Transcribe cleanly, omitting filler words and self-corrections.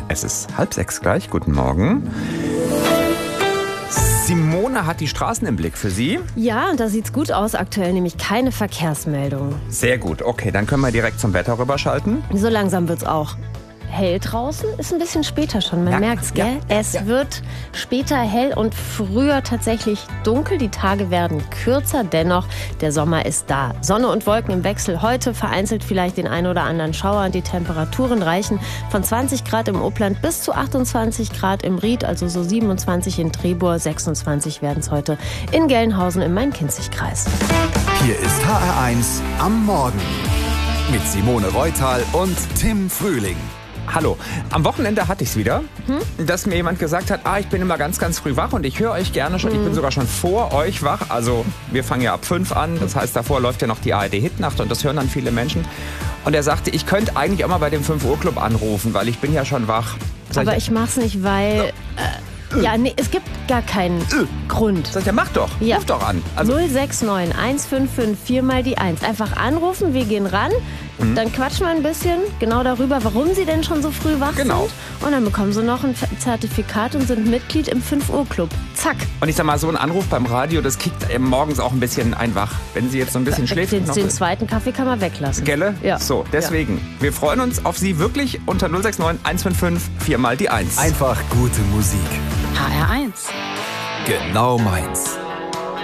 Es ist 5:30 gleich. Guten Morgen. Simone hat die Straßen im Blick für Sie. Ja, und da sieht's gut aus aktuell, nämlich keine Verkehrsmeldung. Sehr gut. Okay, dann können wir direkt zum Wetter rüberschalten. So langsam wird's auch hell draußen. Ist ein bisschen später schon, man merkt's, gell? Es wird später hell und früher tatsächlich dunkel. Die Tage werden kürzer, dennoch, der Sommer ist da. Sonne und Wolken im Wechsel. Heute vereinzelt vielleicht den ein oder anderen Schauer. Die Temperaturen reichen von 20 Grad im Upland bis zu 28 Grad im Ried, also so 27 in Trebur, 26 werden es heute in Gelnhausen im Main-Kinzig-Kreis. Hier ist HR1 am Morgen mit Simone Reutal und Tim Frühling. Hallo. Am Wochenende hatte ich es wieder, dass mir jemand gesagt hat, ich bin immer ganz, ganz früh wach und ich höre euch gerne schon. Ich bin sogar schon vor euch wach. Also wir fangen ja ab 5 an. Das heißt, davor läuft ja noch die ARD-Hitnacht und das hören dann viele Menschen. Und er sagte, ich könnte eigentlich auch mal bei dem 5-Uhr-Club anrufen, weil ich bin ja schon wach. Aber ich mach's nicht, weil... es gibt gar keinen Grund. Sag ich, ja, mach doch. Ja. Ruf doch an. Also 069 155 4 mal die 1. Einfach anrufen, wir gehen ran. Dann quatschen wir ein bisschen genau darüber, warum Sie denn schon so früh wach sind. Und dann bekommen Sie noch ein Zertifikat und sind Mitglied im 5-Uhr-Club. Zack. Und ich sag mal, so ein Anruf beim Radio, das kickt morgens auch ein bisschen ein wach. Wenn Sie jetzt so ein bisschen schläft. Den zweiten Kaffee kann man weglassen. Gelle? Ja. So, deswegen. Wir freuen uns auf Sie wirklich unter 069 155 4 mal die 1. Einfach gute Musik. HR1. Genau meins.